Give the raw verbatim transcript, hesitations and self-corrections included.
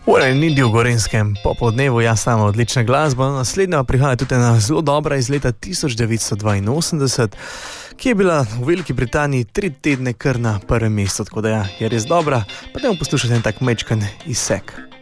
Ure ni bil v Gorenjskem, popoldnevu jaz samo odlična glasba, naslednja prihaja tudi ena zelo dobra iz leta tisoč devetsto dvainosemdeset, ki je bila v Veliki Britaniji tri tedne kar na prvem mestu, tako da ja, je res dobra, pa dajmo poslušati en tak mečkan izsek.